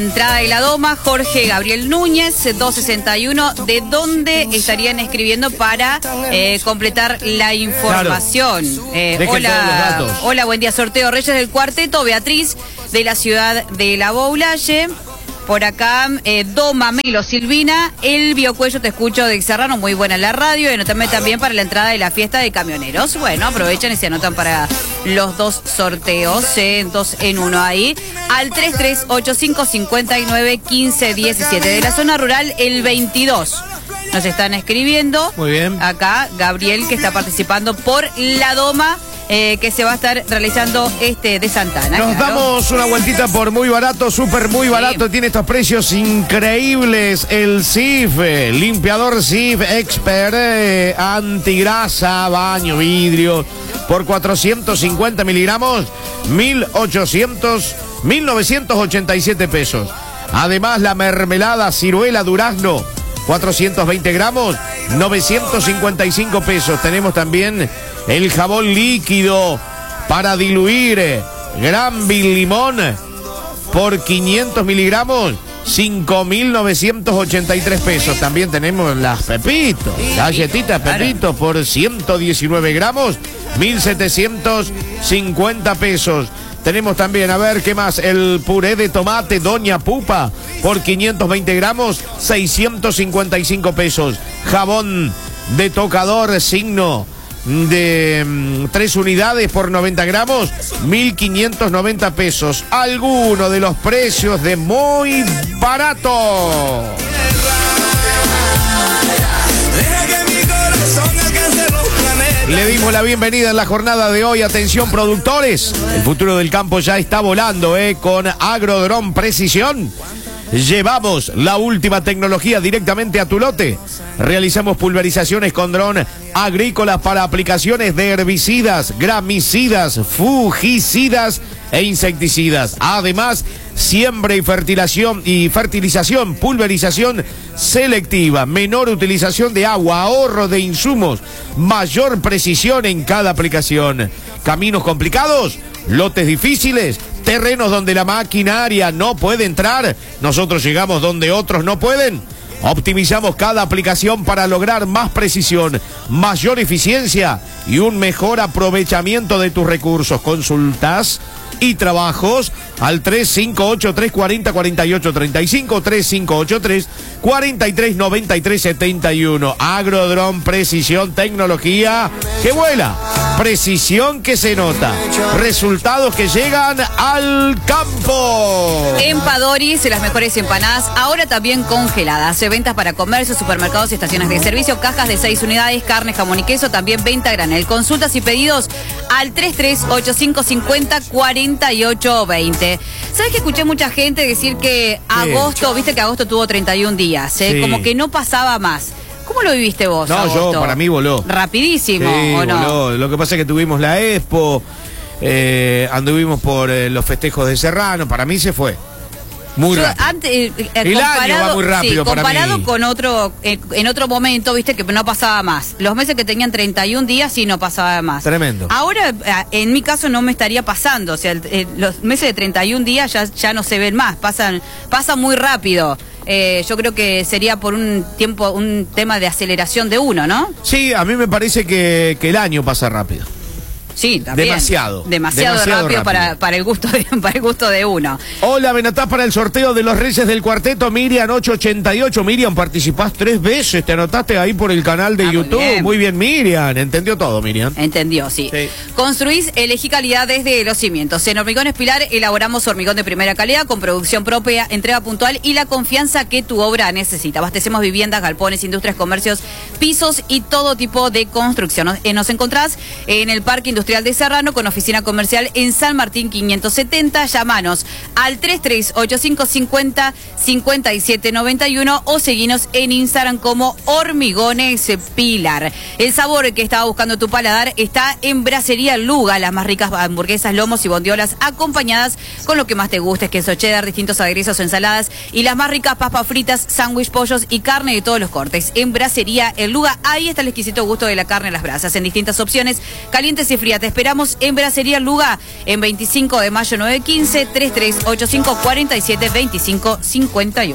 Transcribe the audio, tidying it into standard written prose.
Entrada de la Doma, Jorge Gabriel Núñez, 261, ¿de dónde estarían escribiendo para completar la información? Claro. Hola, buen día, sorteo Reyes del Cuarteto, Beatriz, de la ciudad de La Boulaye. Por acá, Doma, Melo, Silvina, El Biocuello, te escucho de Serrano, muy buena la radio, y anotame también para la entrada de la fiesta de camioneros. Bueno, aprovechan y se anotan para los dos sorteos, 2 en 1 ahí, al 3385591517. De la zona rural, el 22. Nos están escribiendo. Muy bien. Acá, Gabriel, que está participando por la Doma, que se va a estar realizando de Santana. Nos damos una vueltita por muy barato, súper muy barato. Tiene estos precios increíbles. El Cif, limpiador Cif Expert, antigrasa, baño, vidrio, por 450 miligramos, 1987 pesos. Además, la mermelada ciruela durazno, 420 gramos, 955 pesos. Tenemos también el jabón líquido para diluir Granville limón por 500 miligramos, 5.983 pesos. También tenemos las Pepito, galletitas Pepito por 119 gramos, 1.750 pesos. Tenemos también, a ver, ¿qué más? El puré de tomate Doña Pupa por 520 gramos, 655 pesos. Jabón de tocador Signo de 3 unidades por 90 gramos, 1.590 pesos. Alguno de los precios de muy barato. Le dimos la bienvenida en la jornada de hoy. Atención, productores. El futuro del campo ya está volando, con Agrodrón Precisión. Llevamos la última tecnología directamente a tu lote. Realizamos pulverizaciones con dron agrícolas para aplicaciones de herbicidas, gramicidas, fungicidas e insecticidas. Además, siembra y fertilización, pulverización selectiva, menor utilización de agua, ahorro de insumos, mayor precisión en cada aplicación. Caminos complicados, lotes difíciles, terrenos donde la maquinaria no puede entrar, nosotros llegamos donde otros no pueden. Optimizamos cada aplicación para lograr más precisión, mayor eficiencia y un mejor aprovechamiento de tus recursos. Consultas y trabajos al 358-340-4835, 358-343-9371. Agrodrón Precisión, tecnología que vuela, precisión que se nota, resultados que llegan al campo. Empadori's, las mejores empanadas, ahora también congeladas. Ventas para comercio, supermercados y estaciones de servicio, cajas de 6 unidades, carne, jamón y queso, también venta a granel. Consultas y pedidos al 3385504820. ¿Sabes que escuché mucha gente decir que agosto, viste que agosto tuvo 31 días, Sí. Como que no pasaba más? ¿Cómo lo viviste vos, No, agosto? para mí voló. Rapidísimo, Sí, ¿o no? voló. Lo que pasa es que tuvimos la Expo, anduvimos por los festejos de Serrano, para mí se fue. Muy rápido. El año va muy rápido para comparado mí. con otro, en otro momento, viste que no pasaba más. Los meses que tenían 31 días sí no pasaba más. Tremendo. Ahora, en mi caso no me estaría pasando. O sea, los meses de 31 días ya no se ven más. Pasa muy rápido. Yo creo que sería por un tema de aceleración de uno, ¿no? Sí, a mí me parece que el año pasa rápido. Sí, también. Demasiado rápido. Para el gusto de uno. Hola, ven acá para el sorteo de los Reyes del Cuarteto, Miriam 888. Miriam, participás 3 veces, te anotaste ahí por el canal de YouTube. Muy bien, Miriam. Entendió todo, Miriam. Entendió, sí. Construís, elegí calidad desde los cimientos. En Hormigones Pilar elaboramos hormigón de primera calidad con producción propia, entrega puntual y la confianza que tu obra necesita. Abastecemos viviendas, galpones, industrias, comercios, pisos y todo tipo de construcción. Nos encontrás en el Parque Industrial de Serrano con oficina comercial en San Martín 570. Llámanos al 3385505791 o seguinos en Instagram como Hormigones Pilar. El sabor que estaba buscando tu paladar está en Brasería Luga, las más ricas hamburguesas, lomos y bondiolas acompañadas con lo que más te guste, queso cheddar, distintos aderezos o ensaladas y las más ricas papas fritas, sándwich, pollos y carne de todos los cortes. En Brasería El Luga, ahí está el exquisito gusto de la carne a las brasas en distintas opciones, calientes y frías Ferretería. Te esperamos en Bracería Luga, en 25 de mayo 915, 3385 47 25 58.